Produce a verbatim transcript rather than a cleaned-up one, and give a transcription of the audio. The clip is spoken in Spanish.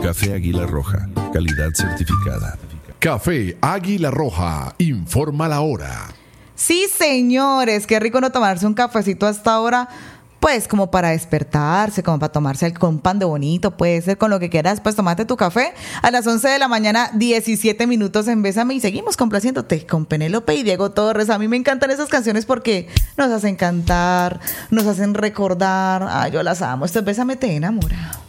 Café Águila Roja, calidad certificada. Café Águila Roja, informa la hora. Sí, señores, qué rico no tomarse un cafecito hasta ahora, pues como para despertarse, como para tomarse el con pan de bonito, puede ser con lo que quieras, pues tomate tu café a las once de la mañana, diecisiete minutos en Bésame, y seguimos complaciéndote con Penélope y Diego Torres. A mí me encantan esas canciones porque nos hacen cantar, nos hacen recordar. Ay, yo las amo. Esto es Bésame, te enamora.